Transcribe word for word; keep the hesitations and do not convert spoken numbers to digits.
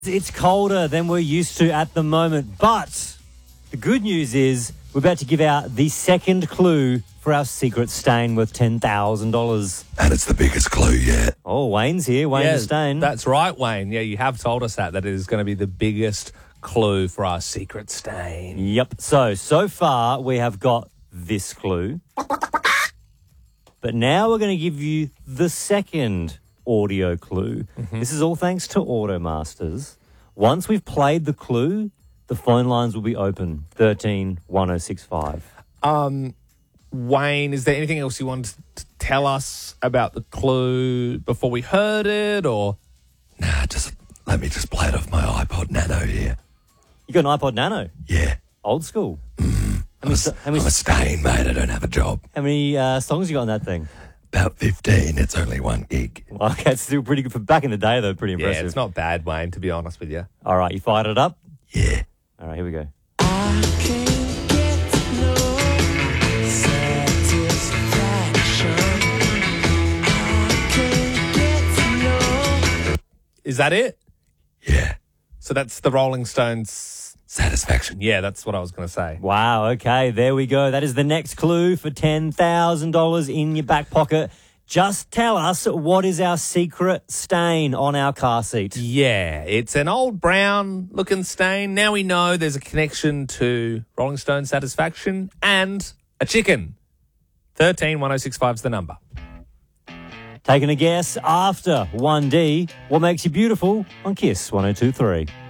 It's colder than we're used to at the moment, but the good news is we're about to give out the second clue for our secret stain worth ten thousand dollars. And it's the biggest clue yet. Oh, Wayne's here, Wayne yeah, the Stain. That's right, Wayne. Yeah, you have told us that, that it is going to be the biggest clue for our secret stain. Yep. So, so far we have got this clue. But now we're going to give you the second audio clue. Mm-hmm. This is all thanks to Automasters. Once we've played the clue, the phone lines will be open. thirteen one oh six five. Um, Wayne, is there anything else you wanted to tell us about the clue before we heard it, or? Nah, just let me just play it off my iPod Nano here. You got an iPod Nano? Yeah. Old school? Mm, How many, I'm, a, how many, I'm a stain, mate. I don't have a job. how many uh, songs you got on that thing? About fifteen. It's only one gig. Well, okay, it's still pretty good for back in the day, though. Pretty impressive. Yeah, it's not bad, Wayne, to be honest with you. All right, you fired it up? Yeah. All right, here we go. Is that it? Yeah. So that's the Rolling Stones. Satisfaction. Yeah, that's what I was going to say. Wow, okay, there we go. That is the next clue for ten thousand dollars in your back pocket. Just tell us, what is our secret stain on our car seat? Yeah, it's an old brown looking stain. Now we know there's a connection to Rolling Stone Satisfaction and a chicken. thirteen one oh six five is the number. Taking a guess after one D. What makes you beautiful on Kiss one oh two three?